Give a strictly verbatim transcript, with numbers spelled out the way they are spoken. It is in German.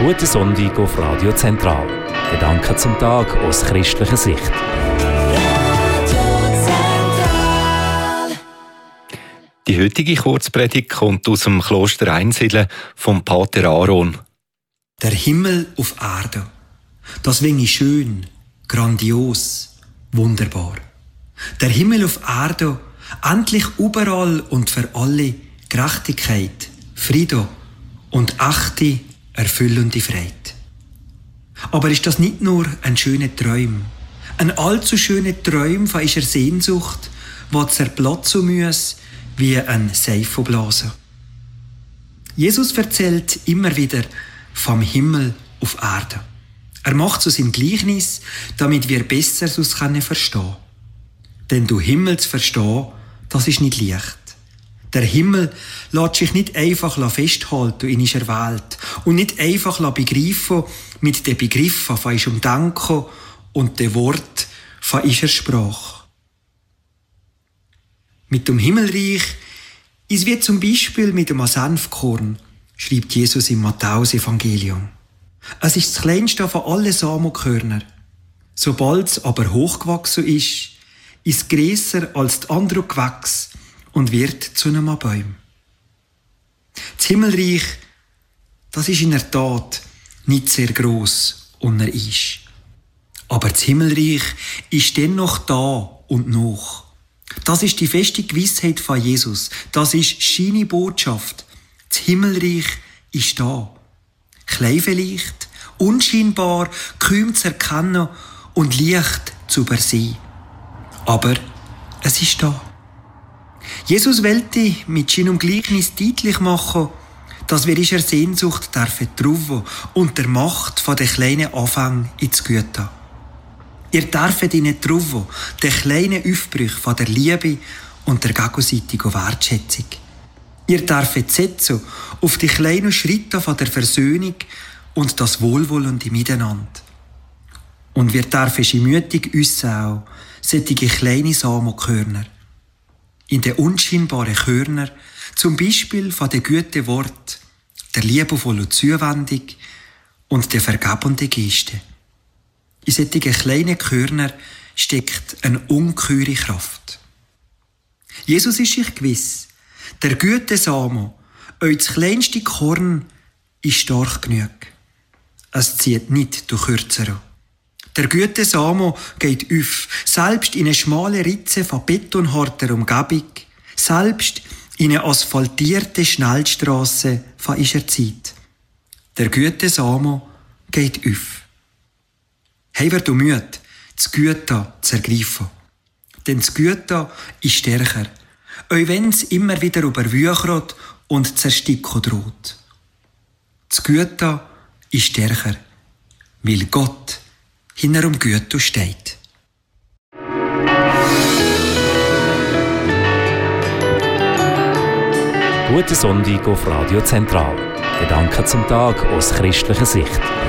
Guten Sonntag auf Radio Zentral. Gedanken zum Tag aus christlicher Sicht. Die heutige Kurzpredigt kommt aus dem Kloster Einsiedeln vom Pater Aaron. Der Himmel auf Erde. Das wäre schön, grandios, wunderbar. Der Himmel auf Erde, endlich überall und für alle Gerechtigkeit, Friede und echte, erfüllende Freude. Aber ist das nicht nur ein schöner Traum? Ein allzu schöner Traum von einer Sehnsucht, die zerplatzen muss wie ein Seifenblasen. Jesus erzählt immer wieder vom Himmel auf Erde. Er macht es aus im Gleichnis, damit wir besser es verstehen können. Denn du Himmel zu verstehen, das ist nicht leicht. Der Himmel lässt sich nicht einfach festhalten in unserer Welt und nicht einfach begreifen mit den Begriffen von unserem Denken und den Worten von unserer Sprache. Mit dem Himmelreich ist wie zum Beispiel mit dem Senfkorn, schreibt Jesus im Matthäus-Evangelium. Es ist das kleinste von allen Samenkörnern. Sobald es aber hochgewachsen ist, ist es grösser als die anderen Gewächse und wird zu einem Baum. Das Himmelreich, das ist in der Tat nicht sehr gross und er ist. Aber das Himmelreich ist dennoch da und noch. Das ist die feste Gewissheit von Jesus. Das ist seine Botschaft. Das Himmelreich ist da. Klein vielleicht, unscheinbar, kaum zu erkennen und leicht zu übersehen. Aber es ist da. Jesus wollte mit seinem Gleichnis deutlich machen, dass wir unserer Sehnsucht dürfen trauen und der Macht von den kleinen Anfängen ins Gute. Ihr dürft ihnen trauen, den kleinen Aufbrüchen von der Liebe und der gegenseitigen Wertschätzung. Ihr dürft setzen auf die kleinen Schritte von der Versöhnung und das wohlwollende Miteinander. Und wir dürfen sie mütig auch solche kleine Samenkörner. In den unscheinbaren Körner, zum Beispiel von den guten Worten, der liebevollen Zuwendung und der vergebenden Geste. In solchen kleinen Körner steckt eine ungeheure Kraft. Jesus ist sich gewiss, der gute Samen, euer kleinste Korn, ist stark genug. Es zieht nicht durch Kürzere. Der gute Samen geht auf, selbst in eine schmale Ritze von betonharter Umgebung, selbst in eine asphaltierte Schnellstrasse von unserer Zeit. Der gute Samen geht auf. Haben wir du Mühe, das Gute zu ergreifen. Denn das Gute ist stärker, auch wenn es immer wieder überwuchert und zersticken droht. Das Gute ist stärker, weil Gott hinter dem Gute steht. Guten Sonntag auf Radio Zentral. Gedanken zum Tag aus christlicher Sicht.